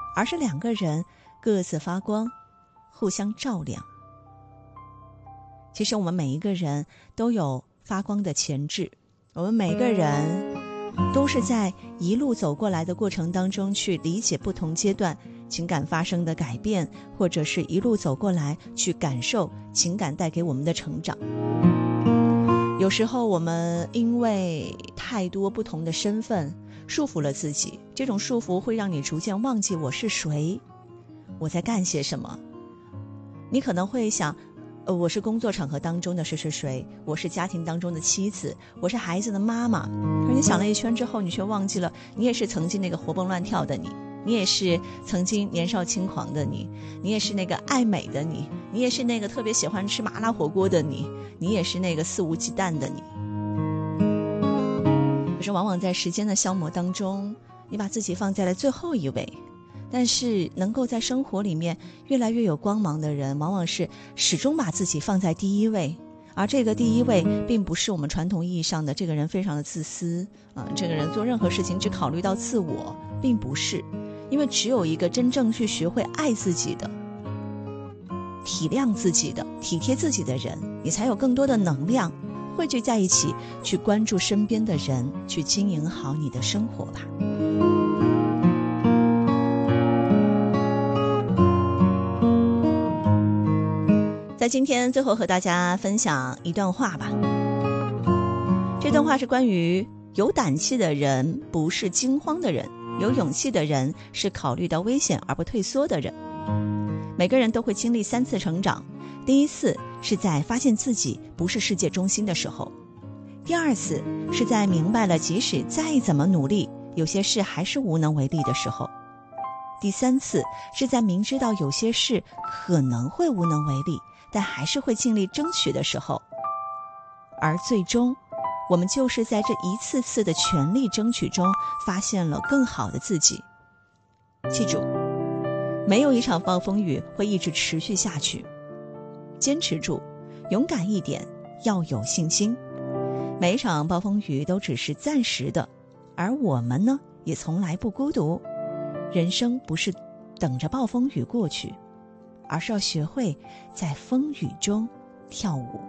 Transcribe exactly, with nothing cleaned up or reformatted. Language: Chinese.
而是两个人各自发光，互相照亮。其实我们每一个人都有发光的潜质，我们每个人都是在一路走过来的过程当中去理解不同阶段情感发生的改变，或者是一路走过来去感受情感带给我们的成长。有时候我们因为太多不同的身份束缚了自己，这种束缚会让你逐渐忘记我是谁，我在干些什么。你可能会想，呃，我是工作场合当中的谁谁谁，我是家庭当中的妻子，我是孩子的妈妈。可是你想了一圈之后，你却忘记了，你也是曾经那个活蹦乱跳的你，你也是曾经年少轻狂的你，你也是那个爱美的你，你也是那个特别喜欢吃麻辣火锅的你，你也是那个肆无忌惮的你。可是往往在时间的消磨当中，你把自己放在了最后一位。但是能够在生活里面越来越有光芒的人，往往是始终把自己放在第一位。而这个第一位并不是我们传统意义上的这个人非常的自私啊、呃，这个人做任何事情只考虑到自我，并不是。因为只有一个真正去学会爱自己的、体谅自己的、体贴自己的人，你才有更多的能量汇聚在一起，去关注身边的人，去经营好你的生活吧。在今天最后和大家分享一段话吧。这段话是关于有胆气的人不是惊慌的人，有勇气的人是考虑到危险而不退缩的人。每个人都会经历三次成长，第一次是在发现自己不是世界中心的时候，第二次是在明白了即使再怎么努力，有些事还是无能为力的时候，第三次是在明知道有些事可能会无能为力，但还是会尽力争取的时候。而最终我们就是在这一次次的全力争取中发现了更好的自己。记住，没有一场暴风雨会一直持续下去，坚持住，勇敢一点，要有信心。每一场暴风雨都只是暂时的，而我们呢，也从来不孤独。人生不是等着暴风雨过去，而是要学会在风雨中跳舞。